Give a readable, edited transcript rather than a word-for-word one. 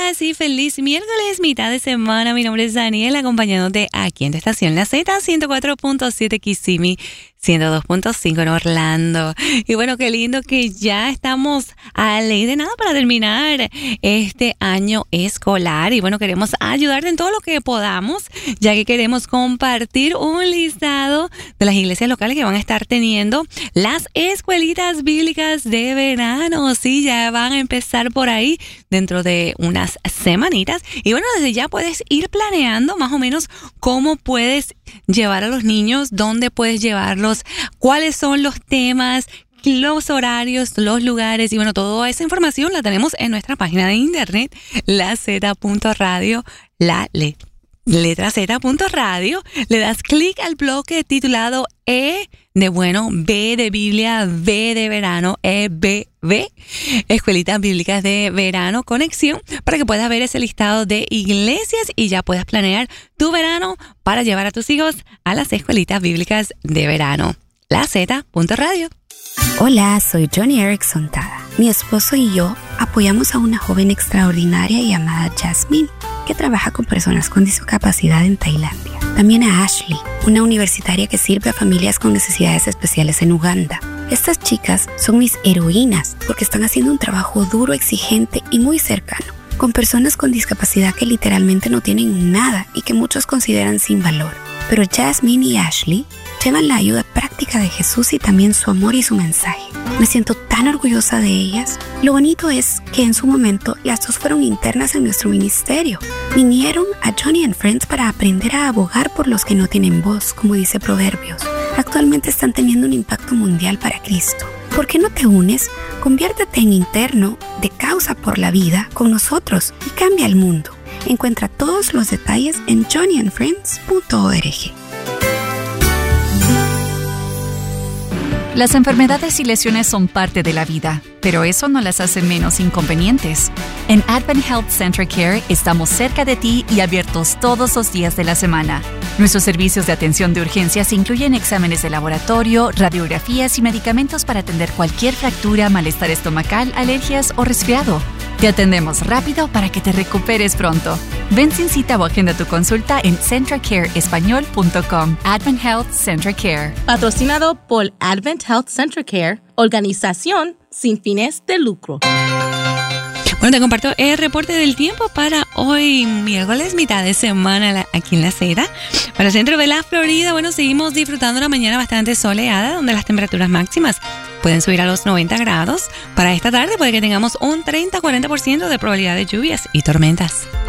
días y feliz miércoles, mitad de semana. Mi nombre es Daniela, acompañándote aquí en tu estación La Z, 104.7 Kissimmee, 102.5 en Orlando. Y bueno, qué lindo que ya estamos a ley de nada para terminar este año escolar. Y bueno, queremos ayudarte en todo lo que podamos, ya que queremos compartir un listado de las iglesias locales que van a estar teniendo las escuelitas bíblicas de verano. Sí, ya van a empezar por ahí dentro de unas semanitas. Y bueno, desde ya puedes ir planeando más o menos cómo puedes llevar a los niños, dónde puedes llevarlos, cuáles son los temas, los horarios, los lugares y bueno, toda esa información la tenemos en nuestra página de internet, laz.radio, letra Z.radio. Le das clic al bloque titulado E de bueno, B de Biblia, V de verano, EBV, Escuelitas Bíblicas de Verano, conexión, para que puedas ver ese listado de iglesias y ya puedas planear tu verano para llevar a tus hijos a las escuelitas bíblicas de verano. La Z.radio. Hola, soy Johnny Erickson Tada. Mi esposo y yo apoyamos a una joven extraordinaria llamada Jasmine, que trabaja con personas con discapacidad en Tailandia. También a Ashley, una universitaria que sirve a familias con necesidades especiales en Uganda. Estas chicas son mis heroínas porque están haciendo un trabajo duro, exigente y muy cercano, con personas con discapacidad que literalmente no tienen nada y que muchos consideran sin valor. Pero Jasmine y Ashley llevan la ayuda práctica de Jesús y también su amor y su mensaje. Me siento tan orgullosa de ellas. Lo bonito es que en su momento las dos fueron internas en nuestro ministerio. Vinieron a Johnny and Friends para aprender a abogar por los que no tienen voz, como dice Proverbios. Actualmente están teniendo un impacto mundial para Cristo. ¿Por qué no te unes? Conviértete en interno de Causa por la Vida con nosotros y cambia el mundo. Encuentra todos los detalles en johnnyandfriends.org. Las enfermedades y lesiones son parte de la vida, pero eso no las hace menos inconvenientes. En Advent Health Center Care estamos cerca de ti y abiertos todos los días de la semana. Nuestros servicios de atención de urgencias incluyen exámenes de laboratorio, radiografías y medicamentos para atender cualquier fractura, malestar estomacal, alergias o resfriado. Te atendemos rápido para que te recuperes pronto. Ven sin cita o agenda tu consulta en centracareespañol.com. Advent Health Center Care. Patrocinado por Advent Health Center Care, organización sin fines de lucro. Bueno, te comparto el reporte del tiempo para hoy, miércoles, mitad de semana aquí en La Z. Para el centro de la Florida, bueno, seguimos disfrutando una mañana bastante soleada, donde las temperaturas máximas pueden subir a los 90 grados. Para esta tarde puede que tengamos un 30-40% de probabilidad de lluvias y tormentas.